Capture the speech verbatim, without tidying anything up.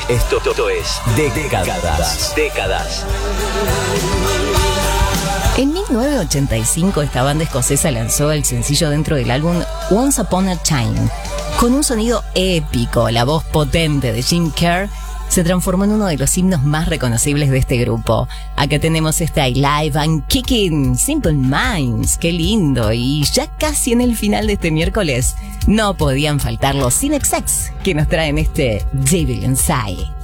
Esto, esto es Décadas. Décadas. En mil novecientos ochenta y cinco esta banda escocesa lanzó el sencillo dentro del álbum Once Upon a Time. Con un sonido épico, la voz potente de Jim Kerr se transformó en uno de los himnos más reconocibles de este grupo. Acá tenemos este I Live and Kicking, Simple Minds, qué lindo. Y ya casi en el final de este miércoles no podían faltar los Cinexex que nos traen este Devil Inside.